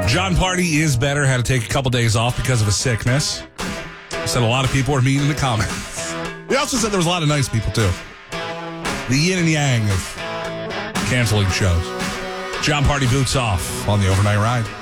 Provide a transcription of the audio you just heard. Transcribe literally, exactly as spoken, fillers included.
John Party is better. Had to take a couple days off because of a sickness. Said a lot of people are mean in the comments. He also said there was a lot of nice people, too. The yin and yang of canceling shows. John Party boots off on the overnight ride.